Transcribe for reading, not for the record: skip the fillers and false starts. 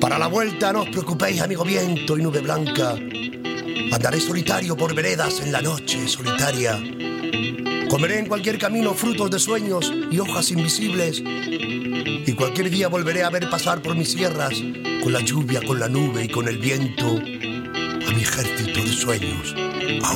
Para la vuelta no os preocupéis, amigo viento y nube blanca. Andaré solitario por veredas en la noche solitaria. Comeré en cualquier camino frutos de sueños y hojas invisibles. Y cualquier día volveré a ver pasar por mis sierras, con la lluvia, con la nube y con el viento, a mi ejército de sueños.